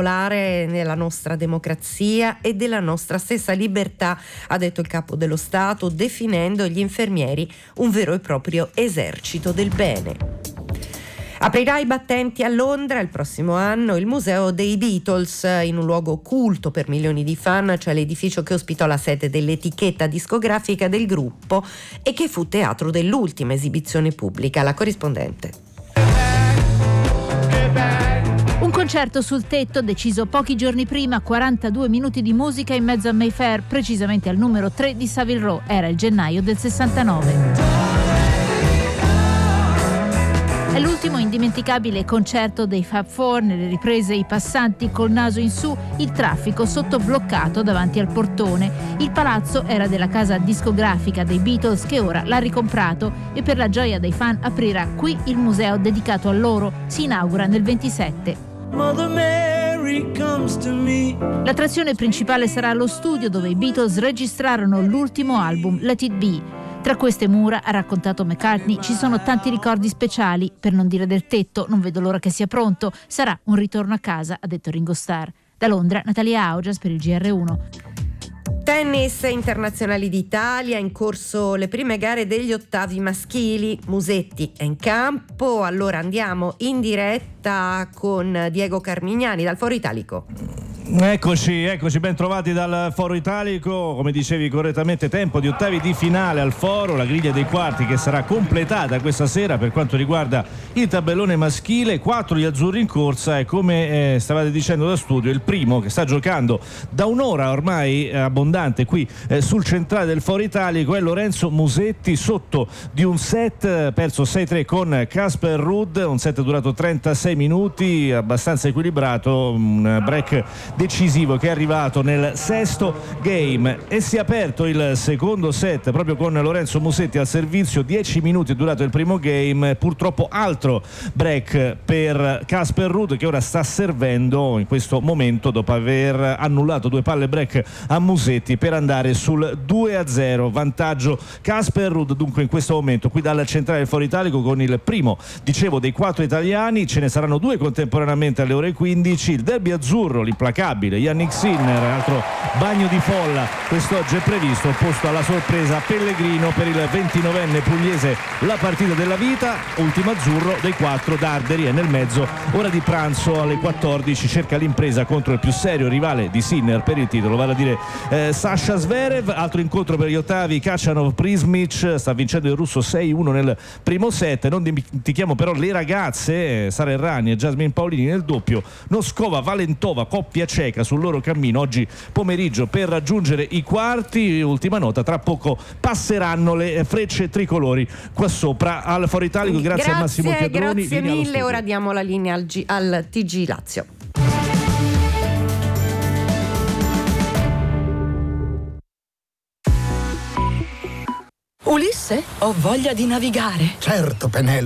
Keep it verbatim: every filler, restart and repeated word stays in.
particolare nella nostra democrazia e della nostra stessa libertà, ha detto il capo dello Stato, definendo gli infermieri un vero e proprio esercito del bene. Aprirà i battenti a Londra il prossimo anno il Museo dei Beatles, in un luogo culto per milioni di fan, cioè l'edificio che ospitò la sede dell'etichetta discografica del gruppo e che fu teatro dell'ultima esibizione pubblica. La corrispondente. Un concerto sul tetto deciso pochi giorni prima, quarantadue minuti di musica in mezzo a Mayfair, precisamente al numero tre di Savile Row. Era il gennaio del sessantanove. È l'ultimo indimenticabile concerto dei Fab Four. Nelle riprese i passanti col naso in su, il traffico sottobloccato davanti al portone. Il palazzo era della casa discografica dei Beatles, che ora l'ha ricomprato e per la gioia dei fan aprirà qui il museo dedicato a loro. Si inaugura nel ventisette. Mother Mary comes to me. L'attrazione principale sarà lo studio dove i Beatles registrarono l'ultimo album, Let It Be. Tra queste mura, ha raccontato McCartney, ci sono tanti ricordi speciali, per non dire del tetto. Non vedo l'ora che sia pronto, sarà un ritorno a casa, ha detto Ringo Starr. Da Londra, Natalia Augias per il G R uno. Tennis internazionali d'Italia, in corso le prime gare degli ottavi maschili. Musetti è in campo, allora andiamo in diretta con Diego Carmignani dal Foro Italico. Eccoci, eccoci, ben trovati dal Foro Italico. Come dicevi correttamente, tempo di ottavi di finale al Foro, la griglia dei quarti che sarà completata questa sera per quanto riguarda il tabellone maschile. Quattro gli azzurri in corsa e come eh, stavate dicendo da studio, il primo che sta giocando da un'ora ormai eh, abbondante qui eh, sul centrale del Foro Italico è Lorenzo Musetti, sotto di un set, perso sei tre con Casper Ruud, un set durato trentasei minuti, abbastanza equilibrato, un break decisivo che è arrivato nel sesto game e si è aperto il secondo set proprio con Lorenzo Musetti al servizio. Dieci minuti è durato il primo game, purtroppo altro break per Casper Ruud che ora sta servendo in questo momento dopo aver annullato due palle break a Musetti per andare sul due a zero, vantaggio Casper Ruud dunque in questo momento qui dal centrale del Foro Italico con il primo, dicevo, dei quattro italiani. Ce ne saranno due contemporaneamente alle ore quindici, il derby azzurro, l'implacabile Yannick Sinner, altro bagno di folla quest'oggi è previsto, opposto alla sorpresa Pellegrino. Per il ventinovenne pugliese la partita della vita, ultimo azzurro dei quattro Darderi, e nel mezzo ora di pranzo alle quattordici cerca l'impresa contro il più serio rivale di Sinner per il titolo, vale a dire eh, Sasha Zverev. Altro incontro per gli ottavi, Khachanov Prismic, sta vincendo il russo sei uno nel primo set. Non dimentichiamo però le ragazze, Sara Errani e Jasmine Paolini nel doppio, Noskova Valentova, coppia ceca sul loro cammino oggi pomeriggio per raggiungere i quarti. Ultima nota, tra poco passeranno le frecce tricolori qua sopra al Foro Italico. Grazie, grazie a Massimo Chiadroni. Grazie mille, ora diamo la linea al, G, al T G Lazio. Ulisse, ho voglia di navigare. Certo, Penelope.